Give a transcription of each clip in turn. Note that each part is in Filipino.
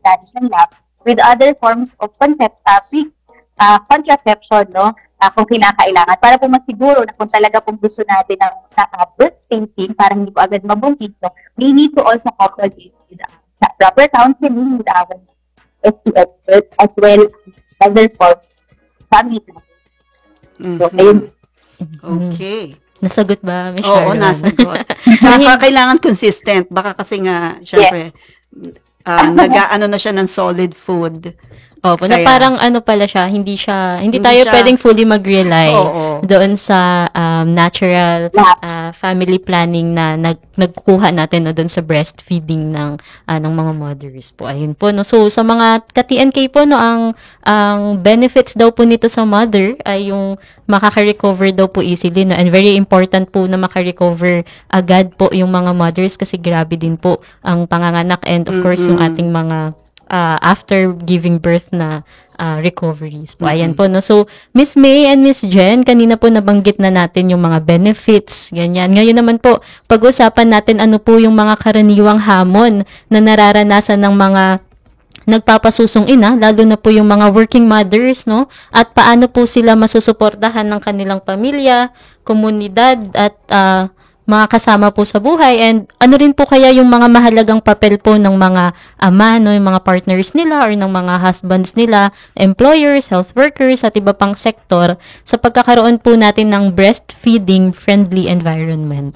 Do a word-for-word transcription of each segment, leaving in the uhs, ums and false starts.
establishment lab with other forms of concept, uh, pre, uh, contraception, no? Uh, kung kinakailangan. Para po masiguro na kung talaga pong gusto natin ng uh, birth spacing, para hindi po agad mabungkit, no? We need to also couple it with uh, proper counseling with our S T experts as well as other forms of family planners. Mhm. So, ayun. Okay. Nasagot ba, Miss Oo, Sharon? nasagot. Tsaka kailangan consistent. Baka kasi nga, syempre, ah, nag-ano na siya ng solid food. Opo, na Kaya- parang ano pala siya, hindi siya, hindi, Hindi tayo siya- pwedeng fully mag-rely Oo. doon sa um, natural uh, family planning na nag, nagkukuha natin no, doon sa breastfeeding ng uh, ng mga mothers po. Ayun po, no. So, sa mga ka-T N K po, no, ang, ang benefits daw po nito sa mother ay yung makaka-recover daw po easily, no. And very important po na maka-recover agad po yung mga mothers kasi grabe din po ang panganganak and of course yung ating mga uh, after giving birth na uh, recoveries po. Ayan po, no? So, Miss May and Miss Jen, kanina po nabanggit na natin yung mga benefits, ganyan. Ngayon naman po, pag-usapan natin ano po yung mga karaniwang hamon na nararanasan ng mga nagpapasusong ina, lalo na po yung mga working mothers, no? At paano po sila masusuportahan ng kanilang pamilya, komunidad, at uh, mga kasama po sa buhay, and ano rin po kaya yung mga mahalagang papel po ng mga ama, no, yung mga partners nila or ng mga husbands nila, employers, health workers, at iba pang sektor sa pagkakaroon po natin ng breastfeeding friendly environment.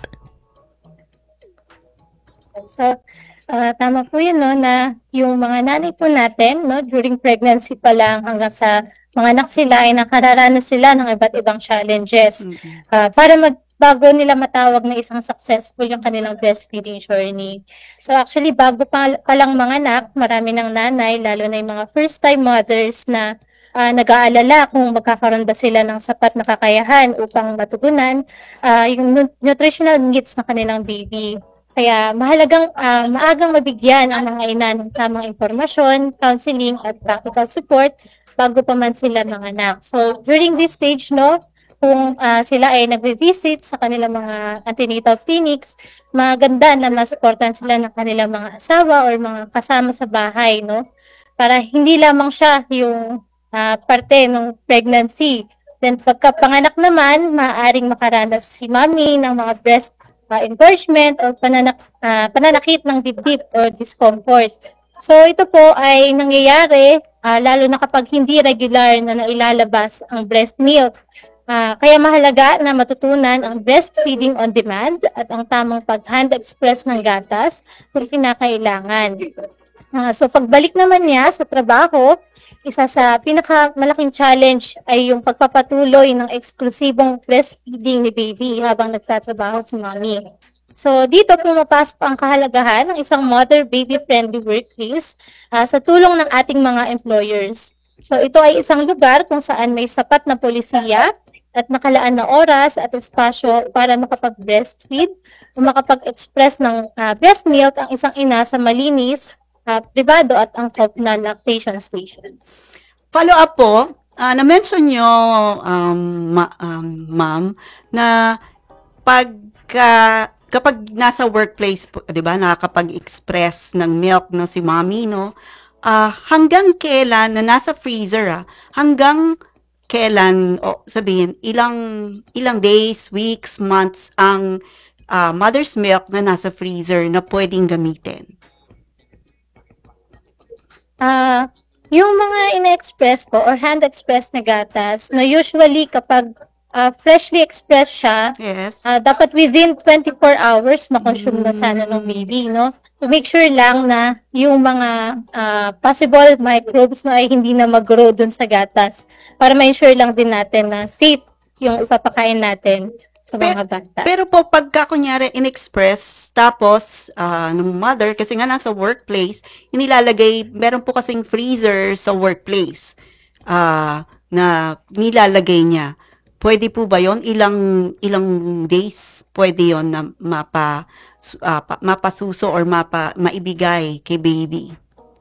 So, uh, tama po yun, no, na yung mga nanay po natin, no, during pregnancy pa lang hanggang sa mga anak sila ay nakararanas sila ng iba't ibang challenges. Uh, para mag bago nila matawag na isang successful yung kanilang breastfeeding journey. So actually, bago pa, pa lang mga anak, marami ng nanay, lalo na yung mga first-time mothers na uh, nag-aalala kung magkakaroon ba sila ng sapat na kakayahan upang matugunan uh, yung nu- nutritional needs ng kanilang baby. Kaya mahalagang uh, maagang mabigyan ang mga ina ng tamang impormasyon, counseling at practical support bago pa man sila mga anak. So during this stage, no, kung uh, sila ay nagbe-visit sa kanilang mga antenatal clinics, maganda na masuportahan sila ng kanilang mga asawa or mga kasama sa bahay, no? Para hindi lamang siya yung uh, parte ng pregnancy. Then pagkapanganak naman, maaaring makaranas si mommy ng mga breast uh, engorgement or pananak, uh, pananakit ng dibdib or discomfort. So ito po ay nangyayari uh, lalo na kapag hindi regular na nailalabas ang breast milk. Uh, kaya mahalaga na matutunan ang breastfeeding on demand at ang tamang pag-hand express ng gatas kung kinakailangan. Uh, so pagbalik naman niya sa trabaho, isa sa pinakamalaking challenge ay yung pagpapatuloy ng eksklusibong breastfeeding ni baby habang nagtatrabaho si mommy. So dito pumapasok ang kahalagahan ng isang mother-baby friendly workplace uh, sa tulong ng ating mga employers. So ito ay isang lugar kung saan may sapat na polisiya at nakalaan na oras at espasyo para makapag-breastfeed o makapag-express ng uh, breast milk ang isang ina sa malinis, uh, privado at angkop na lactation stations. Follow up po, uh, na-mention nyo, um, ma- um, ma'am, na pagka, kapag nasa workplace po, di ba, nakakapag-express ng milk no, si mommy, no, uh, hanggang kailan, na nasa freezer, ah, hanggang kailan, o oh, sabihin, ilang ilang days, weeks, months ang uh, mother's milk na nasa freezer na pwedeng gamitin? Uh, yung mga ina-express po or hand-express na gatas, no, usually kapag uh, freshly expressed siya, yes. uh, dapat within twenty-four hours makonsume na sana ng baby, no? To make sure lang na yung mga uh, possible microbes no, ay hindi na mag-grow dun sa gatas para ma-ensure lang din natin na safe yung ipapakain natin sa mga bata. Pero po, pagka kunyari in-express, tapos, uh, nung mother, kasi nga nasa workplace, inilalagay, meron po kasing freezer sa workplace uh, na nilalagay niya. Pwede po ba yon Ilang ilang days pwede yon na mapa uh, mapasuso or mapa maibigay kay baby?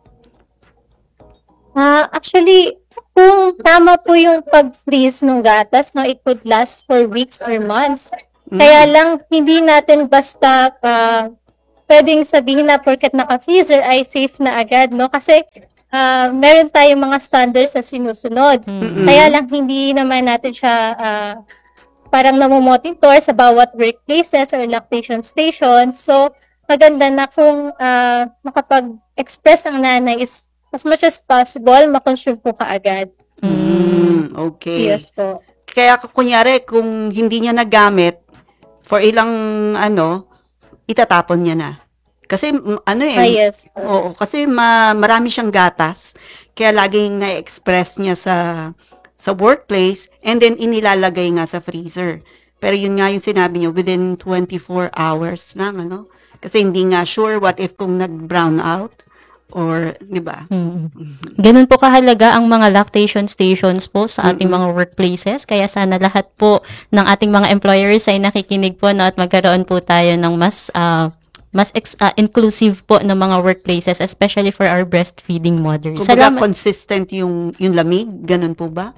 Uh, actually, kung tama po yung pag-freeze ng gatas, no, it could last for weeks or months. Mm. Kaya lang hindi natin basta uh, pwedeng sabihin na porket naka-freezer ay safe na agad, no? Kasi ah, meron tayong mga standards na sinusunod. Mm-mm. Kaya lang hindi naman natin siya ah, parang namomonitor sa bawat workplaces or lactation stations. So, maganda na kung ah, makapag-express ang nanay is as much as possible, makonsume po kaagad. Mm, okay. Yes po. Kaya kunyari, kung hindi niya nagamit for ilang ano, itatapon niya na. Kasi mm, ano eh, Ah, yes po. oo, kasi ma, marami siyang gatas. Kaya laging na-express niya sa sa workplace and then inilalagay nga sa freezer. Pero yun nga yung sinabi niyo, within twenty-four hours lang, ano? Kasi hindi nga sure what if kung nag-brown out or, di ba? Mm. Ganun po kahalaga ang mga lactation stations po sa ating mga workplaces. Kaya sana lahat po ng ating mga employers ay nakikinig po, no, at magkaroon po tayo ng mas ah, mas ex- ah, inclusive po ng mga workplaces, especially for our breastfeeding mothers. Kumbaga Salamat. consistent yung, yung lamig, ganun po ba?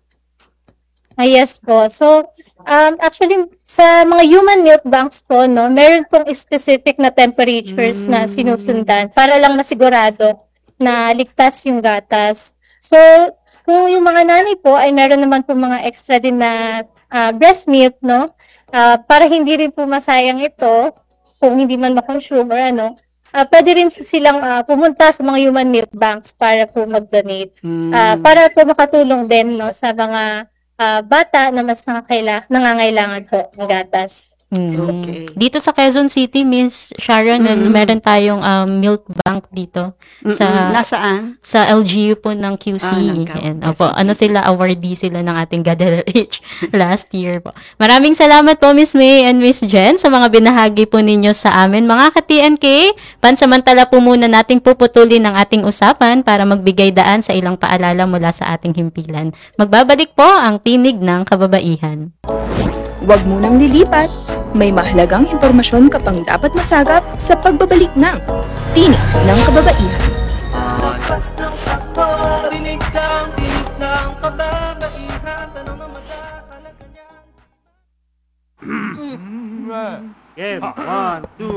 Ah, yes po. So, um, actually, sa mga human milk banks po, no, meron pong specific na temperatures na sinusundan para lang masigurado na ligtas yung gatas. So, kung yung mga nanay po ay meron naman po mga extra din na ah, breast milk, no, ah, para hindi rin po masayang ito, kung hindi man makonsume or ano, ah, pwede rin silang ah, pumunta sa mga human milk banks para po mag-donate. Mm. Ah, para po makatulong din, no, sa mga ah, bata na mas nakakaila, nangangailangan po ng gatas. Mm. Okay. Dito sa Quezon City, Miss Sharon, Mm. meron tayong um, milk bank dito Mm-mm. sa Nasaan? sa L G U po ng Q C. Ah, ng Q- And, Quezon opo, ano City. sila, awardee sila ng ating God L H last year po. Maraming salamat po, Miss May and Miss Jen, sa mga binahagi po ninyo sa amin. Mga ka-T N K, pansamantala po muna nating puputulin ang ating usapan para magbigay daan sa ilang paalala mula sa ating himpilan. Magbabalik po ang Tinig ng Kababaihan. Huwag munang lilipat. May mahalagang impormasyon ka pang dapat masagap sa pagbabalik ng Tinig ng Kababaihan. Lakas ng takbo, tinig kang tinig ng kababaihan. Tanong na magkakalaga niyan. Game, one, two,